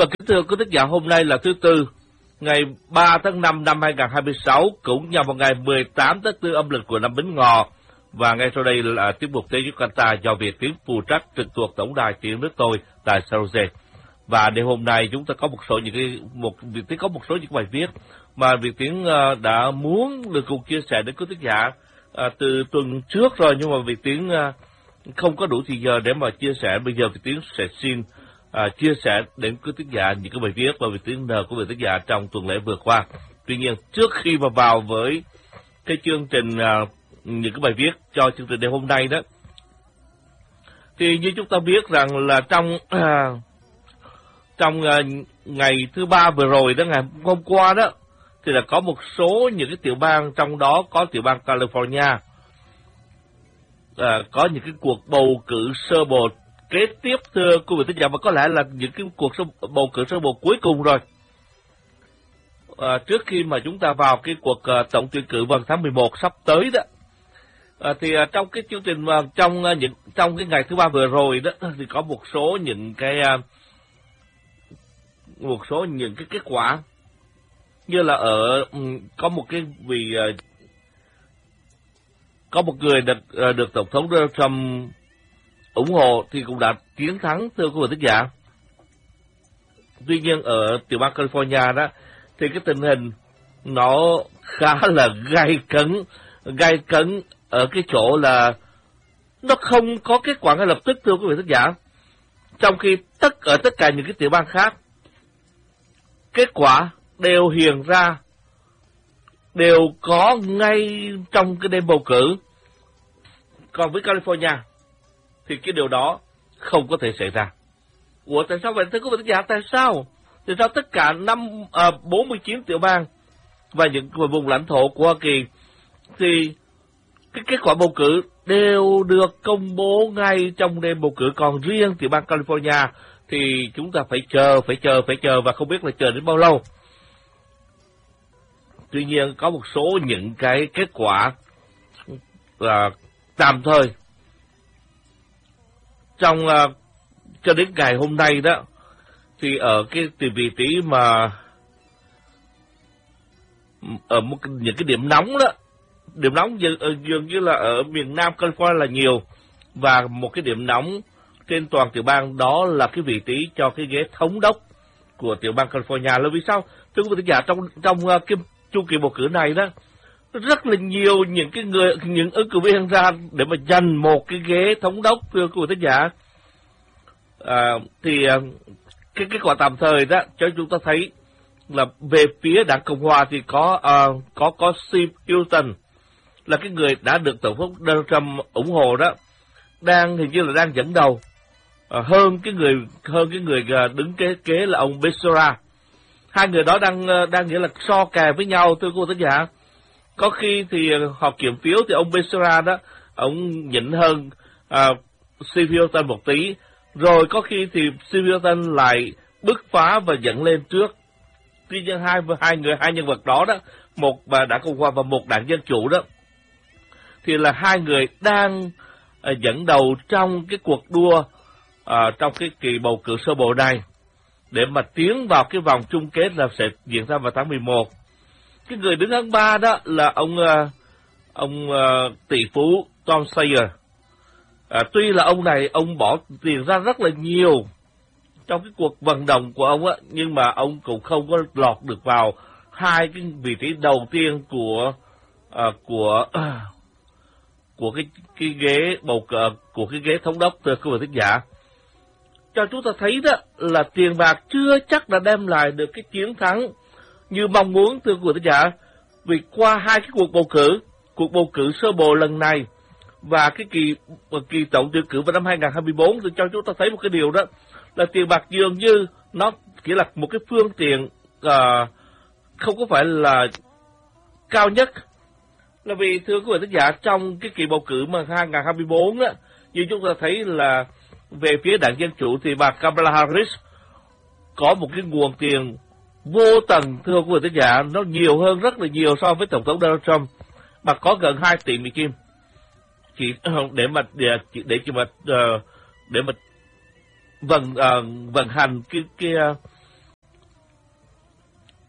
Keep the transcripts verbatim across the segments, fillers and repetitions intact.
Và kính thưa quý thính giả, hôm nay là thứ Tư, ngày ba tháng năm năm hai nghìn không trăm hai mươi sáu, cũng nhằm vào ngày mười tám tháng tư âm lịch của năm Bính Ngọ. Và ngay sau đây là tiết mục Thế giới Qatar do Việt Tiến phụ trách trực thuộc tổng đài tiếng nước tôi tại San Jose. Và đêm hôm nay chúng ta có một số những cái một Việt Tiến có một số những bài viết mà Việt Tiến uh, đã muốn được cùng chia sẻ đến quý thính giả uh, từ tuần trước rồi, nhưng mà Việt Tiến uh, không có đủ thời giờ để mà chia sẻ. Bây giờ Việt Tiến sẽ xin À, chia sẻ đến quý thính giả những cái bài viết và Việt Tiến nợ của quý thính giả trong tuần lễ vừa qua. Tuy nhiên, trước khi mà vào với cái chương trình à, những cái bài viết cho chương trình đêm hôm nay đó, thì như chúng ta biết rằng là trong à, trong à, ngày thứ ba vừa rồi đó, ngày hôm qua đó, thì là có một số những cái tiểu bang, trong đó có tiểu bang California, à, có những cái cuộc bầu cử sơ bộ kế tiếp, thưa quý vị thính giả, và có lẽ là những cái cuộc bầu cử sơ bộ cuối cùng rồi. À, trước khi mà chúng ta vào cái cuộc uh, tổng tuyển cử vào tháng mười một sắp tới đó, à, thì uh, trong cái chương trình uh, trong uh, những trong cái ngày thứ ba vừa rồi đó, thì có một số những cái uh, một số những cái kết quả, như là ở um, có một cái vị uh, có một người được uh, được tổng thống Donald Trump ủng hộ thì cũng đã chiến thắng, thưa quý vị thính giả. Tuy nhiên ở tiểu bang California đó thì cái tình hình nó khá là gay cấn, gay cấn ở cái chỗ là nó không có kết quả ngay lập tức, thưa quý vị thính giả. Trong khi tất ở tất cả những cái tiểu bang khác, kết quả đều hiện ra, đều có ngay trong cái đêm bầu cử. Còn với California thì cái điều đó không có thể xảy ra. Ủa tại sao vậy, thưa quý vị thính giả? Tại sao? Tại sao tất cả năm à, bốn mươi chín tiểu bang và những vùng lãnh thổ của Hoa Kỳ thì cái kết quả bầu cử đều được công bố ngay trong đêm bầu cử, còn riêng tiểu bang California thì chúng ta phải chờ, phải chờ, phải chờ và không biết là chờ đến bao lâu. Tuy nhiên có một số những cái kết quả là tạm thời. Trong uh, cho đến ngày hôm nay đó, thì ở cái vị trí mà ở một, những cái điểm nóng đó, điểm nóng dường, dường như là ở miền Nam California là nhiều, và một cái điểm nóng trên toàn tiểu bang đó là cái vị trí cho cái ghế thống đốc của tiểu bang California. Là vì sao? Thưa quý vị thính giả, trong trong uh, cái chu kỳ bầu cử này đó, rất là nhiều những cái người, những ứng cử viên ra để mà giành một cái ghế thống đốc, thưa quý vị thính giả. À, thì à, cái kết quả tạm thời đó cho chúng ta thấy là về phía đảng Cộng hòa thì có à, có có Steve Hilton là cái người đã được tổng thống Donald Trump ủng hộ đó, đang hình như là đang dẫn đầu à, hơn cái người hơn cái người đứng kế kế là ông Becerra. Hai người đó đang đang nghĩa là so kè với nhau, thưa quý vị thính giả. Có khi thì họ kiểm phiếu thì ông Becerra đó, ông nhỉnh hơn uh, Steve Hilton một tí, rồi có khi thì Steve Hilton lại bứt phá và dẫn lên trước. Tuy nhiên hai hai người hai nhân vật đó đó, một bà đảng Cộng hòa và một đảng Dân chủ đó, thì là hai người đang uh, dẫn đầu trong cái cuộc đua uh, trong cái kỳ bầu cử sơ bộ này để mà tiến vào cái vòng chung kết là sẽ diễn ra vào tháng mười một. Cái người đứng thứ ba đó là ông uh, ông uh, tỷ phú Tom Steyer. À, tuy là ông này ông bỏ tiền ra rất là nhiều trong cái cuộc vận động của ông á, nhưng mà ông cũng không có lọt được vào hai cái vị trí đầu tiên của uh, của uh, của cái cái ghế bầu cử, của cái ghế thống đốc, thưa quý vị thính giả. Cho chúng ta thấy đó là tiền bạc chưa chắc đã đem lại được cái chiến thắng như mong muốn, thưa quý vị thính giả. Vì qua hai cái cuộc bầu cử, cuộc bầu cử sơ bộ lần này và cái kỳ kỳ tổng tuyển cử vào năm hai nghìn không trăm hai mươi bốn, thì cho chúng ta thấy một cái điều đó là tiền bạc dường như nó chỉ là một cái phương tiện uh, không có phải là cao nhất. Là vì thưa quý vị thính giả, trong cái kỳ bầu cử mà hai nghìn không trăm hai mươi bốn á, như chúng ta thấy là về phía đảng Dân chủ thì bà Kamala Harris có một cái nguồn tiền vô tầng, thưa quý vị thính giả, nó nhiều hơn rất là nhiều so với tổng thống Donald Trump. Bà có gần hai tỷ Mỹ Kim chỉ để mà để để cho mà để mà vận uh, vận hành cái cái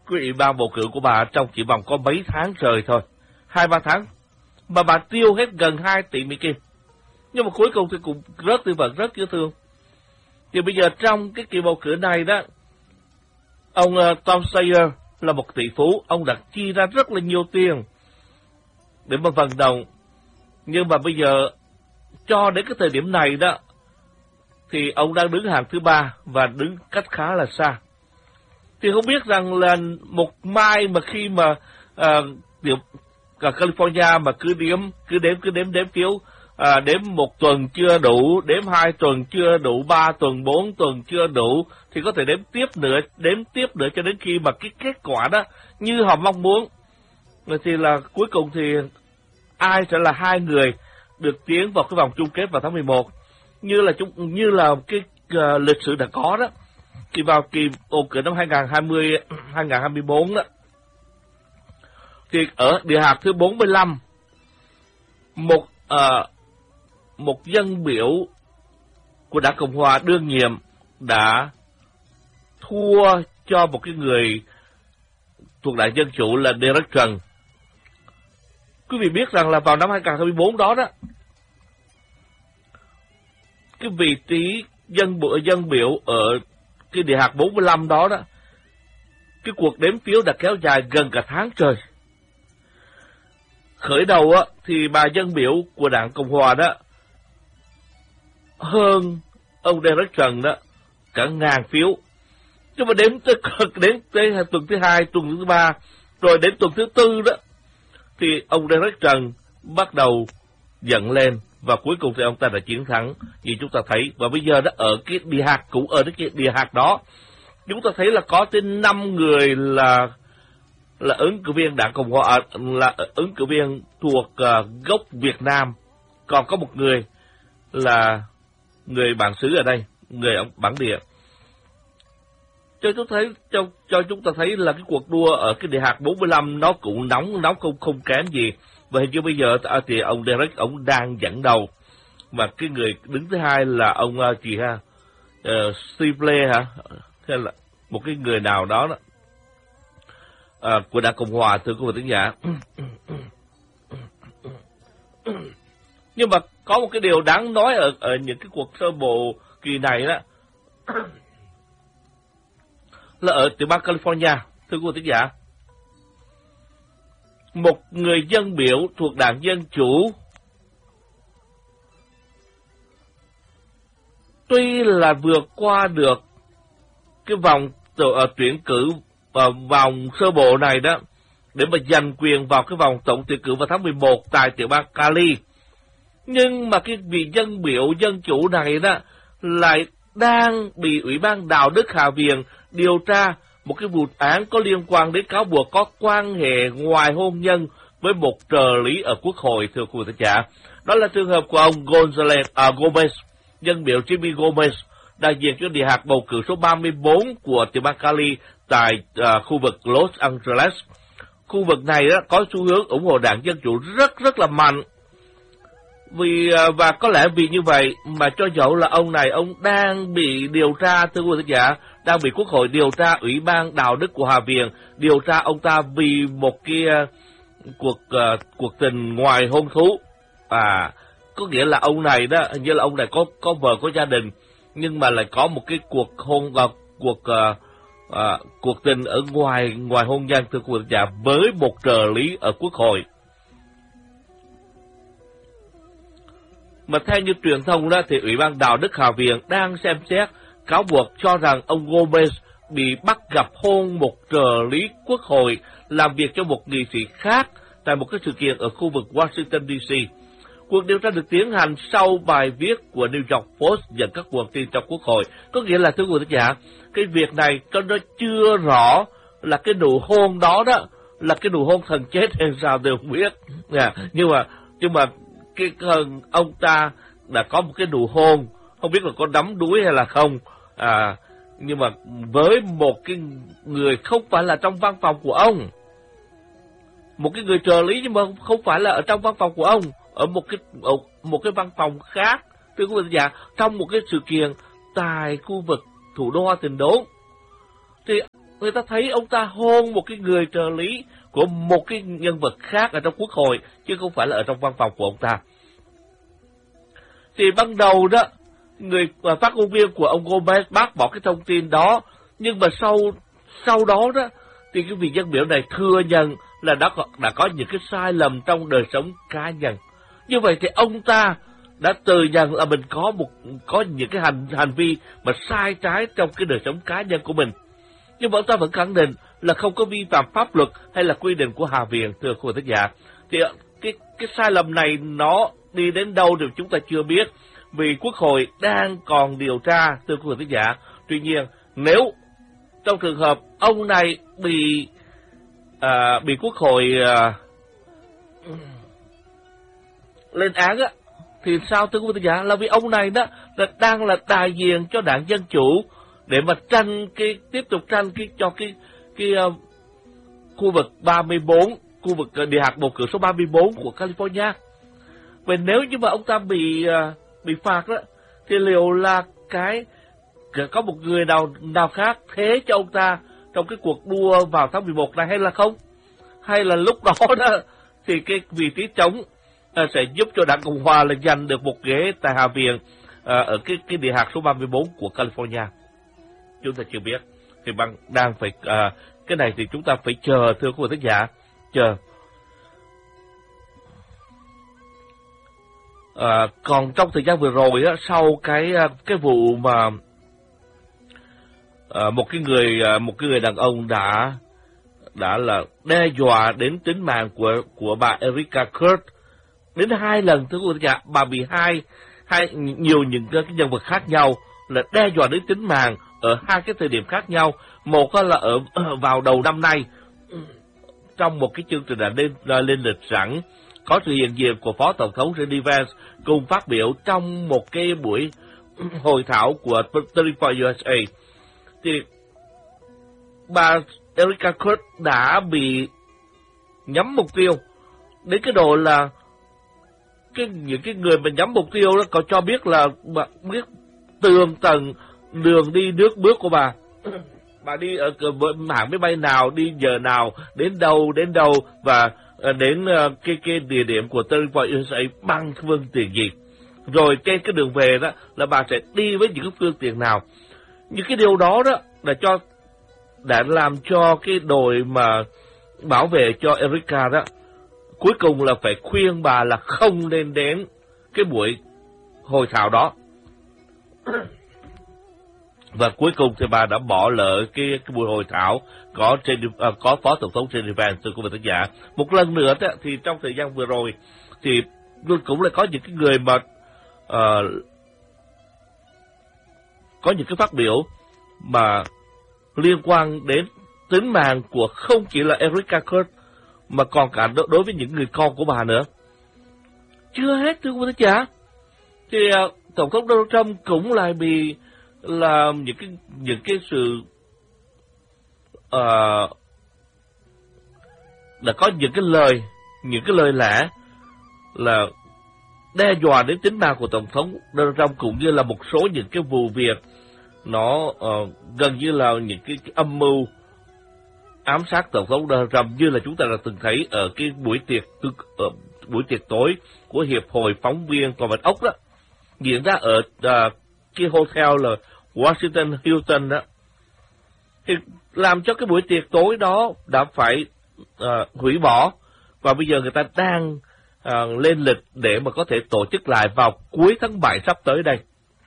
cái ủy ban bầu cử của bà trong chỉ vòng có mấy tháng trời thôi, hai ba tháng, mà bà tiêu hết gần hai tỷ Mỹ Kim. Nhưng mà cuối cùng thì cũng rất tuyệt vời, rất dễ thương. Thì bây giờ trong cái kỳ bầu cử này đó, ông uh, Tom Steyer là một tỷ phú, ông đã chi ra rất là nhiều tiền để mà vận động. Nhưng mà bây giờ, cho đến cái thời điểm này đó, thì ông đang đứng hàng thứ ba và đứng cách khá là xa. Thì không biết rằng là một mai mà khi mà uh, điểm, cả California mà cứ đếm, cứ đếm, cứ đếm, đếm phiếu, à, đếm một tuần chưa đủ, đếm hai tuần chưa đủ, ba tuần, bốn tuần chưa đủ, thì có thể đếm tiếp nữa, đếm tiếp nữa cho đến khi mà cái kết quả đó như họ mong muốn. Rồi thì là cuối cùng thì ai sẽ là hai người được tiến vào cái vòng chung kết vào tháng mười một, như là chúng như là cái uh, lịch sử đã có đó. Thì vào kỳ bầu cử năm hai nghìn hai mươi, hai nghìn hai mươi bốn đó, thì ở địa hạt thứ bốn mươi lăm, một uh, một dân biểu của Đảng Cộng Hòa đương nhiệm đã thua cho một cái người thuộc Đảng Dân Chủ là Derek Trần. Quý vị biết rằng là vào năm hai nghìn hai mươi bốn đó đó, cái vị trí dân bộ dân biểu ở cái địa hạt bốn mươi lăm đó đó, cái cuộc đếm phiếu đã kéo dài gần cả tháng trời. Khởi đầu á thì bà dân biểu của Đảng Cộng Hòa đó hơn ông Derek Trần đó cả ngàn phiếu. Nhưng mà đến tới đến tới tuần thứ hai, tuần thứ ba, rồi đến tuần thứ tư đó, thì ông Derek Trần bắt đầu giận lên và cuối cùng thì ông ta đã chiến thắng như chúng ta thấy. Và bây giờ đó ở cái địa hạt cũng ở cái địa hạt đó, chúng ta thấy là có tới năm người là là ứng cử viên Đảng Cộng Hòa, là ứng cử viên thuộc uh, gốc Việt Nam, còn có một người là người bản xứ ở đây, người ở bản địa. Cho chúng thấy cho, cho chúng ta thấy là cái cuộc đua ở cái địa hạt bốn mươi lăm nó cũng nóng nóng không không kém gì. Và hình như bây giờ thì ông Derek ông đang dẫn đầu, mà cái người đứng thứ hai là ông uh, gì ha, uh, Steve hả, hay là một cái người nào đó đó. À, của Đảng Cộng Hòa, thưa quý vị khán giả. Nhưng mà có một cái điều đáng nói ở, ở những cái cuộc sơ bộ kỳ này đó là ở tiểu bang California, thưa quý vị khán giả, một người dân biểu thuộc Đảng Dân Chủ tuy là vượt qua được cái vòng uh, tuyển cử vào vòng sơ bộ này đó để mà giành quyền vào cái vòng tổng tuyển cử vào tháng mười một tại tiểu bang Cali, nhưng mà cái vị dân biểu dân chủ này đó lại đang bị Ủy ban Đạo đức Hạ viện điều tra một cái vụ án có liên quan đến cáo buộc có quan hệ ngoài hôn nhân với một trợ lý ở Quốc hội, thưa quý vị khán giả. Đó là trường hợp của ông Gonzalez, à, Gomez, dân biểu Jimmy Gomez, đại diện cho địa hạt bầu cử số ba mươi bốn của tiểu bang Cali tại uh, khu vực Los Angeles. Khu vực này đó có xu hướng ủng hộ Đảng Dân Chủ rất rất là mạnh. Vì uh, và có lẽ vì như vậy mà cho dẫu là ông này ông đang bị điều tra, thưa quý vị khán giả, đang bị Quốc hội điều tra, Ủy ban Đạo đức của Hạ viện điều tra ông ta vì một cái uh, cuộc uh, cuộc tình ngoài hôn thú. À, có nghĩa là ông này đó, hình như là ông này có có vợ có gia đình, nhưng mà lại có một cái cuộc hôn và uh, cuộc uh, À, cuộc tình ở ngoài ngoài hôn nhân, thưa quý vị khán giả, với một trợ lý ở Quốc hội. Mà theo như truyền thông đó thì Ủy ban Đạo đức Hạ viện đang xem xét cáo buộc cho rằng ông Gomez bị bắt gặp hôn một trợ lý Quốc hội làm việc cho một nghị sĩ khác tại một cái sự kiện ở khu vực Washington đê xê. Cuộc điều tra được tiến hành sau bài viết của New York Post dẫn các nguồn tin trong Quốc hội. Có nghĩa là, thưa quý vị khán giả, cái việc này nó chưa rõ là cái nụ hôn đó đó là cái nụ hôn thần chết hay sao đều không biết. Yeah. Nhưng mà nhưng mà cái ông ta đã có một cái nụ hôn, không biết là có đắm đuối hay là không. À, nhưng mà với một cái người không phải là trong văn phòng của ông, một cái người trợ lý nhưng mà không phải là ở trong văn phòng của ông, ở một cái ở một cái văn phòng khác, thưa quý vị khán giả, trong một cái sự kiện tại khu vực thủ đô Hoa Tình Đốn. Thì người ta thấy ông ta hôn một cái người trợ lý của một cái nhân vật khác ở trong quốc hội, chứ không phải là ở trong văn phòng của ông ta. Thì ban đầu đó, người phát ngôn viên của ông Gomez bác bỏ cái thông tin đó, nhưng mà sau sau đó đó, thì cái vị dân biểu này thừa nhận là đã có, đã có những cái sai lầm trong đời sống cá nhân. Như vậy thì ông ta đã thừa nhận là mình có một có những cái hành hành vi mà sai trái trong cái đời sống cá nhân của mình. Nhưng mà ông ta vẫn khẳng định là không có vi phạm pháp luật hay là quy định của Hạ viện, thưa quý vị thính giả. Thì cái cái sai lầm này nó đi đến đâu thì chúng ta chưa biết, vì Quốc hội đang còn điều tra, thưa quý vị thính giả. Tuy nhiên, nếu trong trường hợp ông này bị à, bị Quốc hội à, lên án á, thì sao thưa quý vị thính giả? Là vì ông này đó là đang là đại diện cho đảng Dân Chủ để mà tranh cái tiếp tục tranh cái cho cái cái uh, khu vực ba mươi bốn, khu vực uh, địa hạt bầu cử số ba mươi bốn của California. Vậy nếu như mà ông ta bị uh, bị phạt đó, thì liệu là cái có một người nào nào khác thế cho ông ta trong cái cuộc đua vào tháng mười một này hay là không? Hay là lúc đó đó thì cái vị trí trống uh, sẽ giúp cho đảng Cộng hòa là giành được một ghế tại Hạ viện uh, ở cái cái địa hạt số ba mươi bốn của California? Chúng ta chưa biết. Thì bạn đang phải uh, cái này thì chúng ta phải chờ, thưa quý vị thính giả, chờ. À, còn trong thời gian vừa rồi á, sau cái cái vụ mà à, một cái người một cái người đàn ông đã đã là đe dọa đến tính mạng của của bà Erika Kurt đến hai lần, thưa quý vị thính giả. Bà bị hai hai nhiều những cái nhân vật khác nhau là đe dọa đến tính mạng ở hai cái thời điểm khác nhau. Một là ở vào đầu năm nay, trong một cái chương trình đã lên lên lịch sẵn, có sự hiện diện của Phó Tổng thống J D Vance cùng phát biểu trong một cái buổi hội thảo của thirty four U S A. Thì bà Erika Kurt đã bị nhắm mục tiêu đến cái độ là cái những cái người mà nhắm mục tiêu đó còn cho biết là biết tường tầng đường đi nước bước của bà. Bà đi ở hãng máy bay nào, đi giờ nào, đến đâu, đến đâu, và đến cái cái địa điểm của thirty four U S A bằng phương tiện gì. Rồi trên cái đường về đó là bà sẽ đi với những cái phương tiện nào. Những cái điều đó đó là cho đã làm cho cái đội mà bảo vệ cho Erika đó cuối cùng là phải khuyên bà là không nên đến cái buổi hội thảo đó. Và cuối cùng thì bà đã bỏ lỡ cái, cái buổi hội thảo có trên, uh, có Phó Tổng thống J D Vance, thưa quý vị thính giả. Một lần nữa đó, thì trong thời gian vừa rồi thì luôn cũng là có những cái người mà uh, có những cái phát biểu mà liên quan đến tính mạng của không chỉ là Erika Kurt mà còn cả đối với những người con của bà nữa. Chưa hết, thưa quý vị thính giả, thì uh, Tổng thống Donald Trump cũng lại bị là những cái những cái sự uh, đã có những cái lời những cái lời lẽ là đe dọa đến tính mạng của Tổng thống Donald Trump, cũng như là một số những cái vụ việc nó uh, gần như là những cái, cái âm mưu ám sát Tổng thống Donald Trump, như là chúng ta đã từng thấy ở cái buổi tiệc ở buổi tiệc tối của Hiệp hội Phóng viên Tòa Bạch Ốc đó, diễn ra ở uh, cái hotel là Washington Hilton đó, thì làm cho cái buổi tiệc tối đó đã phải uh, hủy bỏ, và bây giờ người ta đang uh, lên lịch để mà có thể tổ chức lại vào cuối tháng bảy sắp tới đây.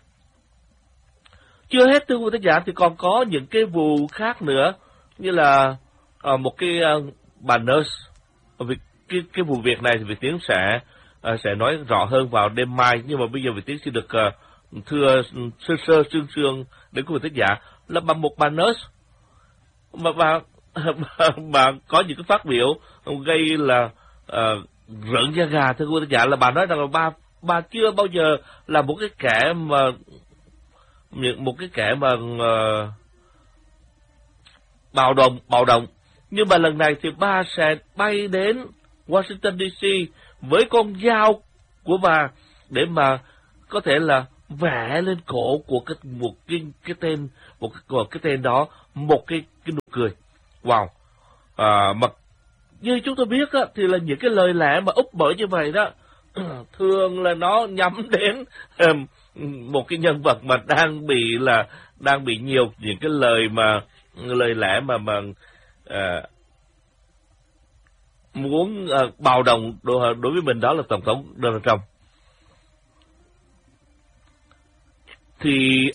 Chưa hết, thưa quý vị thính giả, thì còn có những cái vụ khác nữa, như là uh, một cái uh, bà nurse. Cái, cái vụ việc này thì Việt Tiến sẽ uh, sẽ nói rõ hơn vào đêm mai, nhưng mà bây giờ Việt Tiến sẽ được uh, thưa sơ sơ sương sương đến quý vị thính giả là bà một bà nurse mà bà, bà, bà có những cái phát biểu gây là uh, rợn da gà, thưa quý vị thính giả, là bà nói rằng là bà bà chưa bao giờ là một cái kẻ mà một cái kẻ mà uh, bạo động bạo động nhưng mà lần này thì bà sẽ bay đến Washington D C với con dao của bà để mà có thể là vẽ lên cổ của cái, một cái cái tên một cái, của cái tên đó một cái cái nụ cười. Wow. À, mà như chúng tôi biết á, thì là những cái lời lẽ mà úp mở như vậy đó thường là nó nhắm đến um, một cái nhân vật mà đang bị là đang bị nhiều những cái lời mà lời lẽ mà mà à, muốn à, bạo động đối, đối với mình, đó là tổng thống Donald Trump. Thì